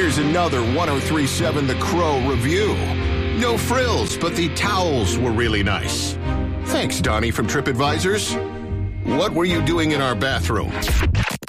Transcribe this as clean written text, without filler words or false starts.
here's another 1037 The Crow review. No frills, but the towels were really nice. Thanks, Donnie from TripAdvisors. What were you doing in our bathroom?